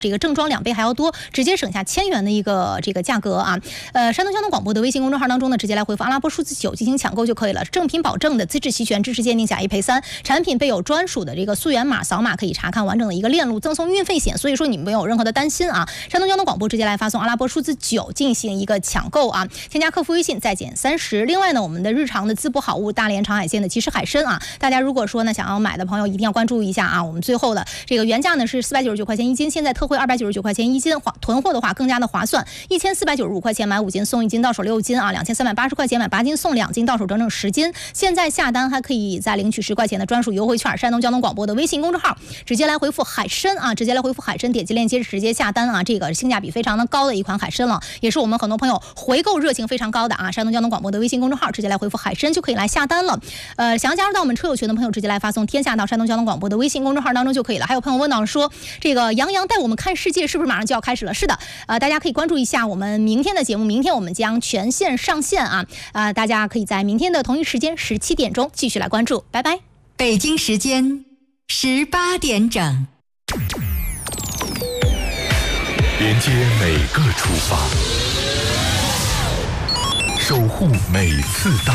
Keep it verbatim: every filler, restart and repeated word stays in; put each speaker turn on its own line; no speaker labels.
这个正装两倍还要多，直接省下千元的一个这个价格啊。呃，山东交通广播的微信公众号当中呢，直接来回复阿拉伯数字九进行抢购就可以了。正品保证的，资质齐全，支持鉴定，假一赔三，产品备有专属的这个溯源码，扫码可以查看完整的一个链路，赠送运费险，所以说你们没有任何的担心啊。山东交通广播直接来发送阿拉伯数字九进行一个抢购啊，添加客服微信再减三十。另外呢，我们的日常的滋补好物大连长海鲜的即食海参啊，大家如果说呢想要买的朋友一定要关注一下啊。我们最后的这个原价呢是四百九十九块钱一斤，现在特惠二百九十九块钱一斤，囤货的话更加的划算，一千四百九十五块钱买五斤送一斤，到手六斤啊，两千三百八十块钱买八斤送两斤，到手整整十斤。现在下单还可以再领取十块钱的专属优惠券。山东交通广播的微信公众号直接来回复海参啊，直接来回复海参，点击链接直接下单啊，这个性价比非常的高的一款海参了，也是我们很多朋友回购热情非常高的啊。山东交通广播的微信公众号直接来回复海参就可以来下单了。呃，想要加入到我们车友群的朋友，直接来发送天下到山东交通广播的微信公众号当中就可以了。还有朋友问到说，这个杨洋带我们看世界是不是马上就要开始了？是的，呃，大家可以关注一下我们明天的节目，明天我们将全线上线啊，啊、呃，大家可以在明天的同一时间十七点钟继续来关注，拜拜。
北京时间十八点整，
连接每个出发，守护每次到